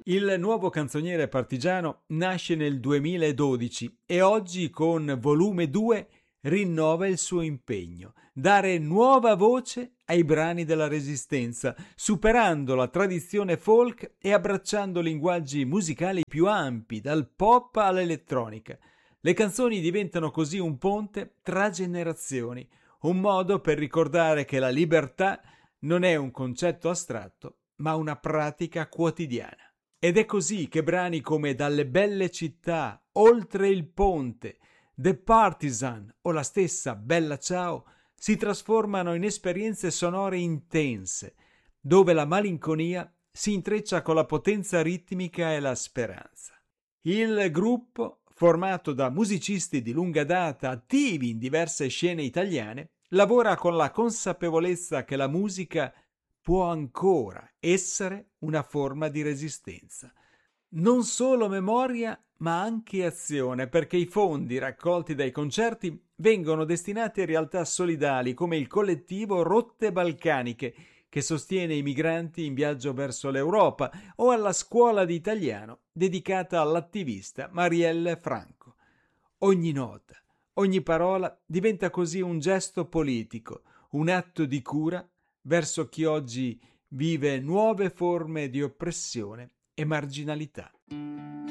Il nuovo canzoniere partigiano nasce nel 2012 e oggi con volume 2 rinnova il suo impegno, dare nuova voce ai brani della Resistenza, superando la tradizione folk e abbracciando linguaggi musicali più ampi, dal pop all'elettronica. Le canzoni diventano così un ponte tra generazioni, un modo per ricordare che la libertà non è un concetto astratto, ma una pratica quotidiana. Ed è così che brani come Dalle belle città, Oltre il ponte, The Partisan o la stessa Bella Ciao si trasformano in esperienze sonore intense, dove la malinconia si intreccia con la potenza ritmica e la speranza. Il gruppo, formato da musicisti di lunga data attivi in diverse scene italiane, lavora con la consapevolezza che la musica può ancora essere una forma di resistenza. Non solo memoria, ma anche azione, perché i fondi raccolti dai concerti vengono destinati a realtà solidali come il collettivo Rotte Balcaniche, che sostiene i migranti in viaggio verso l'Europa, o alla scuola di italiano dedicata all'attivista Marielle Franco. Ogni nota, ogni parola diventa così un gesto politico, un atto di cura verso chi oggi vive nuove forme di oppressione e marginalità.